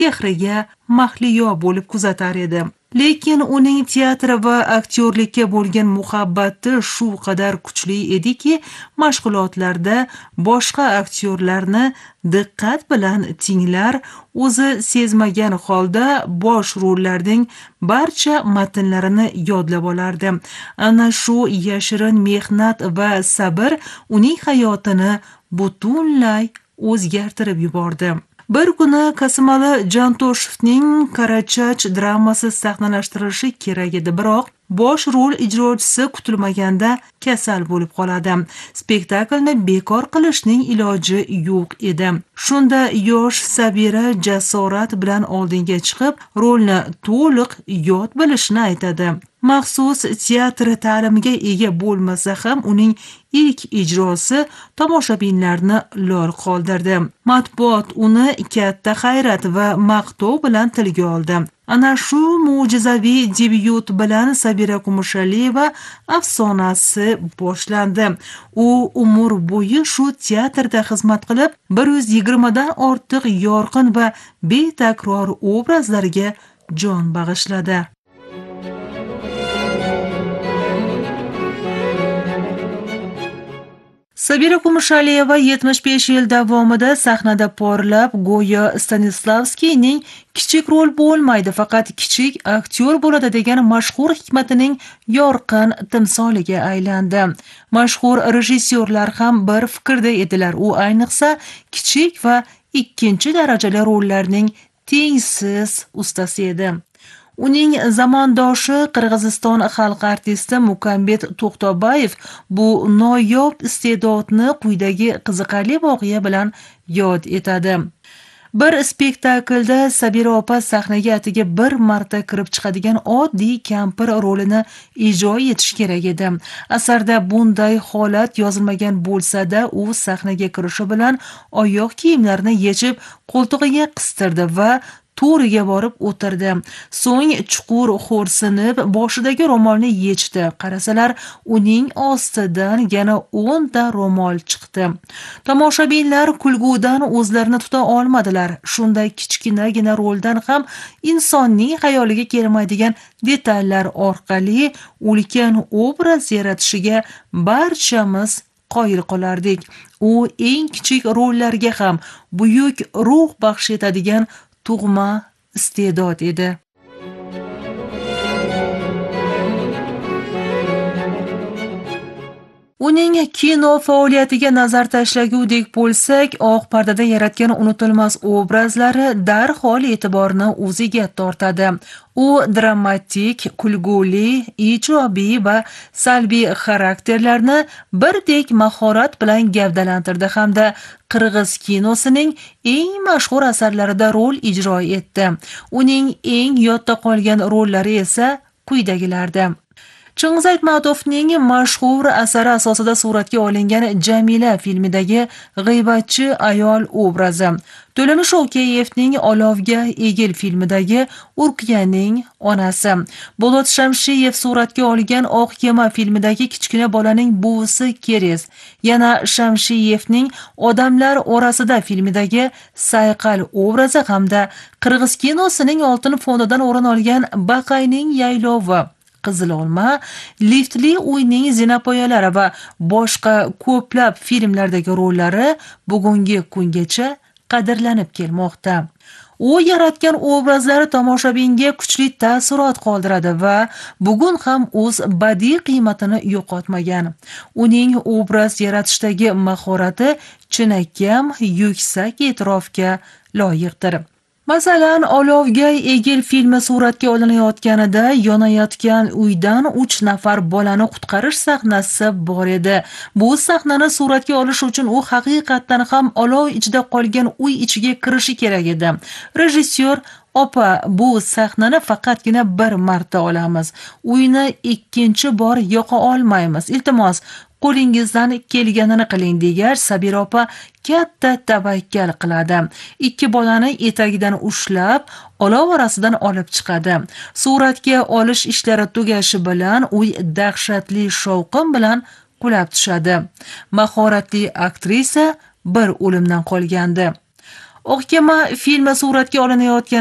sehriga mahliyo bo'lib kuzatar edi. Lekin uning teatr va aktyorlikka bo'lgan muhabbati shu qadar kuchli ediki, mashg'ulotlarda boshqa aktyorlarni diqqat bilan tinglar, o'zi sezmagan holda bosh rollarning barcha matnlarini yodlab olardi. Ana shu yashirin mehnat va sabr uning hayotini butunlay o'zgartirib yubordi. Bir kuni Kasimali Jantoshevning Qarachach dramasi sahnalashtirilishi kerak edi, biroq bosh rol ijrochisi kutilmaganda kasal bo'lib qoladi. Spektaklni bekor qilishning iloji yo'q edi. Shunda yosh Sabira jasorat bilan oldinga chiqib, rolni to'liq yod bilishni aytadi. Maxsus teatr ta'limiga ega bo'lmasa ham uning ilk ijrosi tomoshabinlarni lol qoldirdi. Matbuot uni katta hayrat va maqtov bilan tilga oldi. Ana shu mo'jizaviy debyut bilan Sabira Kumushaliyeva afsonasi boshlandi. U umr bo'yi shu teatrda xizmat qilib, 120 dan ortiq yorqin va betakror obrazlarga jon bag'ishladi. Sabira Kumushaliyeva 75 yil davomida sahnada porlab, go'yo Stanislavskiyning kichik rol bo'lmaydi, faqat kichik aktyor bo'ladi degan mashhur hikmatining yorqin timsoliga aylandi. Mashhur rejissyorlar ham bir fikrda edilar. U ayniqsa kichik va ikkinchi darajali rollarning tengsiz ustasi edi. Uning zamondoshi Qirg'iziston xalq artisti Mukambet To'xtobayev bu noyob iste'dodni quyidagi qiziqarli voqea bilan yod etadi. Bir spektaklda Sabira opa sahnaga atigi bir marta kirib chiqadigan oddiy kampir rolini ijro etish kerak edi. Asarda bunday holat yozilmagan bo'lsa-da, u sahnaga kirishi bilan oyoq kiyimlarini yechib, qo'ltig'iga qistirdi va to'riga borib o'tirdi. So'ng chuqur xo'rsinib, boshidagi ro'molni yechdi. Qarasalar, uning ostidan yana 10 ta ro'mol chiqdi. Tomoshabinlar kulgudan o'zlarini tuta olmadilar. Shunday kichkinagina roldan ham insonning xayoliga kelmaydigan detallar orqali ulkan obraz yaratishiga barchamiz qoyil qolardik. U eng kichik rollarga ham buyuk ruh baxsh etadigan tug'ma iste'dod edi. Uning kino faoliyatiga nazar tashlagudek bo'lsak, oq pardada yaratgan unutilmas obrazlari darhol e'tiborni o'ziga tortadi. U dramatik, kulguli, ijobiy va salbiy xarakterlarni birdek mahorat bilan gavdalantirdi hamda qirg'iz kinosining eng mashhur asarlarida rol ijro etdi. Uning eng yodda qolgan rollari esa quyidagilardir. Chingiz Aytmatovning mashhur asari asosida suratga olingan Jamila filmidagi g'iybatchi ayol obrazi, To'lani Shokeyevning Olovga egil filmidagi Urqiyaning onasi, Bolot Shamshiyev suratga olgan Oq kema filmidagi kichkina bolaning buvisi Keres, yana Shamshiyevning Odamlar orasida filmidagi Sayqal obrazi hamda qirg'iz kinosining oltin fondidan o'rin olgan Baqayning yaylovi, Qizil olma, Liftli uyning zinapoyalari va boshqa ko'plab filmlardagi rollari bugungi kungacha qadrlanib kelmoqda. U yaratgan obrazlari tomoshabinga kuchli ta'sirot qoldiradi va bugun ham o'z badiiy qiymatini yo'qotmagan. Uning obraz yaratishdagi mahorati chinakam yuksak e'tirofga loyiqdir. Masalan, Olovga egil filmi suratga olinayotganida yonayotgan uydan 3 nafar bolani qutqarish sahnasi bor edi. Bu sahnani suratga olish uchun u haqiqatdan ham olov ichida qolgan uy ichiga kirishi kerak edi. Rejissyor: "Opa, bu sahnani faqatgina bir marta olamiz. Uyni ikkinchi bor yoqa olmaymiz. Iltimos, qo'lingizdan kelganini qiling" degar Sabira opa katta tavakkal qiladi. 2 bolani etagidan ushlab, olov orasidan olib chiqadi. Suratga olish ishlari tugashi bilan uy dahshatli shovqin bilan qulab tushadi. Mahoratli aktrisa bir o'limdan qolgandi. Oq kema filmi suratga olinayotgan